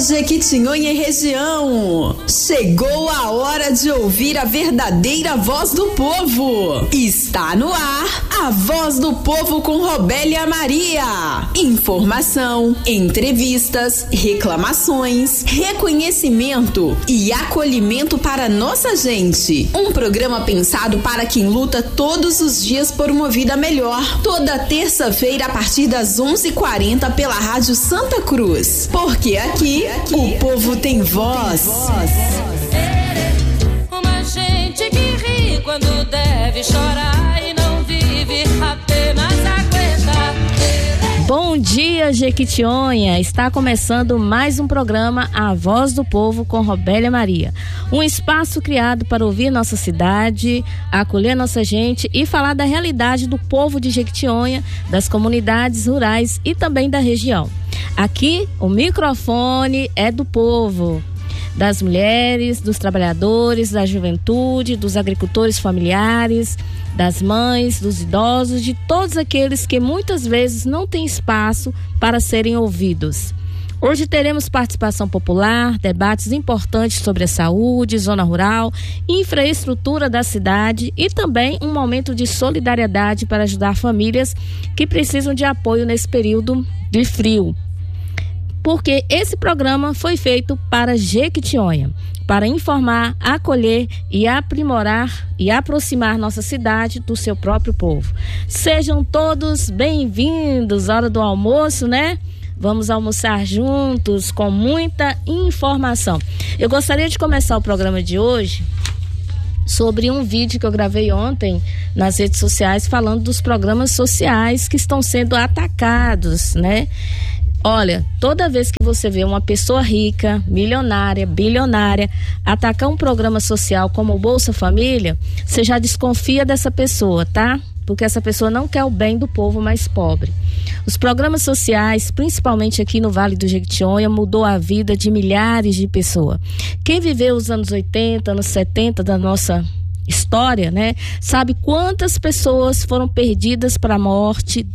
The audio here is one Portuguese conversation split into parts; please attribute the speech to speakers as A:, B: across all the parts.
A: Jequitinhonha e região. Chegou a hora de ouvir a verdadeira voz do povo. Está no ar a Voz do Povo com Robélia Maria. Informação, entrevistas, reclamações, reconhecimento e acolhimento para nossa gente. Um programa pensado para quem luta todos os dias por uma vida melhor. Toda terça-feira a partir das 11h40 pela Rádio Santa Cruz. Porque aqui o povo tem voz.
B: Uma gente que ri quando deve chorar e não vive, apenas aguenta.
C: Bom dia, Jequitinhonha! Está começando mais um programa A Voz do Povo com Robélia Maria. Um espaço criado para ouvir nossa cidade, acolher nossa gente e falar da realidade do povo de Jequitinhonha, das comunidades rurais e também da região. Aqui, o microfone é do povo, das mulheres, dos trabalhadores, da juventude, dos agricultores familiares, das mães, dos idosos, de todos aqueles que muitas vezes não têm espaço para serem ouvidos. Hoje teremos participação popular, debates importantes sobre a saúde, zona rural, infraestrutura da cidade e também um momento de solidariedade para ajudar famílias que precisam de apoio nesse período de frio. Porque esse programa foi feito para Jequitinhonha, para informar, acolher e aprimorar e aproximar nossa cidade do seu próprio povo. Sejam todos bem-vindos, hora do almoço, né? Vamos almoçar juntos com muita informação. Eu gostaria de começar o programa de hoje sobre um vídeo que eu gravei ontem nas redes sociais falando dos programas sociais que estão sendo atacados, né? Olha, toda vez que você vê uma pessoa rica, milionária, bilionária, atacar um programa social como o Bolsa Família, você já desconfia dessa pessoa, tá? Porque essa pessoa não quer o bem do povo mais pobre. Os programas sociais, principalmente aqui no Vale do Jequitinhonha, mudou a vida de milhares de pessoas. Quem viveu os anos 80, anos 70 da nossa história, né? Sabe quantas pessoas foram perdidas para a morte,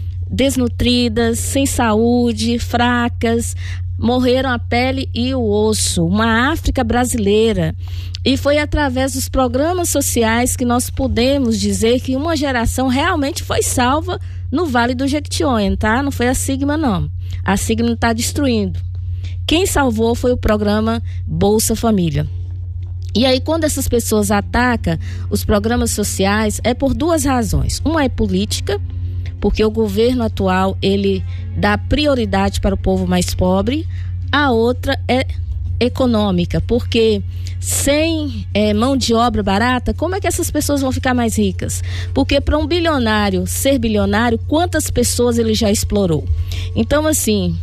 C: desnutridas, sem saúde, fracas, morreram a pele e o osso, uma África brasileira. E foi através dos programas sociais que nós podemos dizer que uma geração realmente foi salva no Vale do Jequitinhonha, tá? Não foi a Sigma, não. A Sigma está destruindo. Quem salvou foi o programa Bolsa Família. E aí, quando essas pessoas atacam os programas sociais, é por duas razões. Uma é política, porque o governo atual, ele dá prioridade para o povo mais pobre. A outra é econômica, porque sem mão de obra barata, como é que essas pessoas vão ficar mais ricas? Porque para um bilionário ser bilionário, quantas pessoas ele já explorou? Então, assim,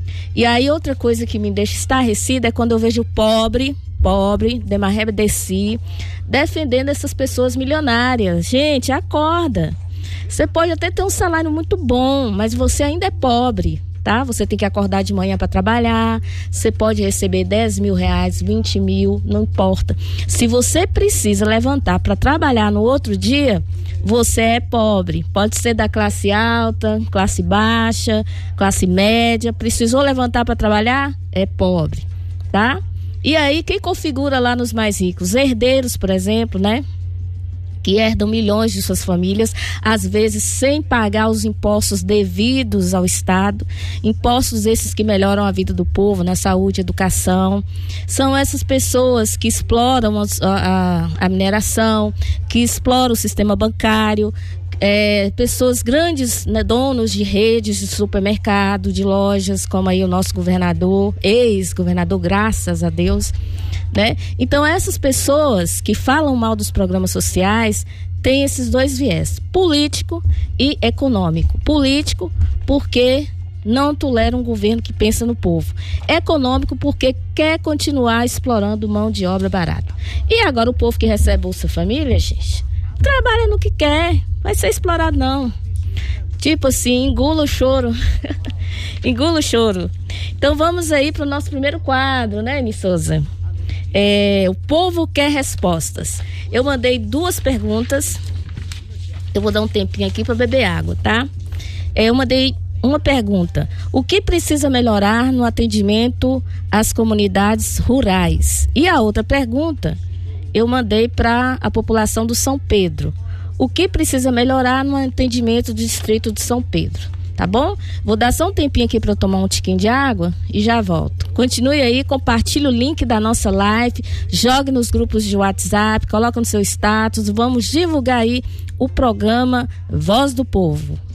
C: e aí outra coisa que me deixa estarrecida é quando eu vejo pobre, Demarreba Desi, defendendo essas pessoas milionárias. Gente, acorda! Você pode até ter um salário muito bom, mas você ainda é pobre, tá? Você tem que acordar de manhã para trabalhar, você pode receber 10 mil reais, 20 mil, não importa. Se você precisa levantar para trabalhar no outro dia, você é pobre. Pode ser da classe alta, classe baixa, classe média. Precisou levantar para trabalhar? É pobre, tá? E aí, quem configura lá nos mais ricos? Herdeiros, por exemplo, né? Que herdam milhões de suas famílias, às vezes sem pagar os impostos devidos ao Estado, impostos esses que melhoram a vida do povo na saúde, educação. São essas pessoas que exploram a mineração, que exploram o sistema bancário, pessoas grandes, né, donos de redes de supermercado, de lojas, como aí o nosso governador, ex-governador, graças a Deus, né? Então essas pessoas que falam mal dos programas sociais têm esses dois viés, político e econômico. Político porque não tolera um governo que pensa no povo. Econômico porque quer continuar explorando mão de obra barata. E agora o povo que recebe Bolsa Família, gente, trabalha no que quer, vai ser explorado não. Tipo assim, engula o choro. Engula o choro. Então vamos aí para o nosso primeiro quadro, né, Eni Souza? O povo quer respostas. Eu mandei 2 perguntas. Eu vou dar um tempinho aqui para beber água, tá? Eu mandei uma pergunta: o que precisa melhorar no atendimento às comunidades rurais? E a outra pergunta eu mandei para a população do São Pedro: o que precisa melhorar no atendimento do distrito de São Pedro? Tá bom? Vou dar só um tempinho aqui para eu tomar um tiquinho de água e já volto. Continue aí, compartilhe o link da nossa live, jogue nos grupos de WhatsApp, coloque no seu status, vamos divulgar aí o programa Voz do Povo.